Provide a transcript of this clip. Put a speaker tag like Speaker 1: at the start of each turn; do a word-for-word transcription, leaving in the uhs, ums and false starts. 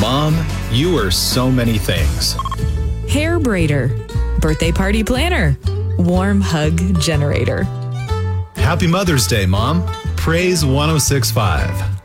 Speaker 1: Mom, you are so many things.
Speaker 2: Hair braider, birthday party planner, warm hug generator.
Speaker 1: Happy Mother's Day, Mom. Praise one oh six point five.